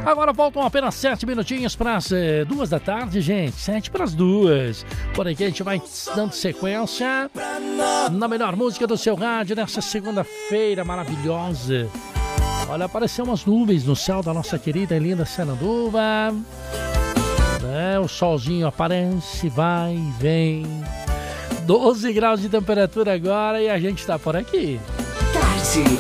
Agora faltam apenas 7 minutinhos para as 2 da tarde, gente. 7 para as 2. Por aqui a gente vai dando sequência na melhor música do seu rádio nessa segunda-feira maravilhosa. Olha, apareceu umas nuvens no céu da nossa querida e linda Sananduva. O solzinho aparece, vai e vem. 12 graus de temperatura agora e a gente está por aqui. Tarde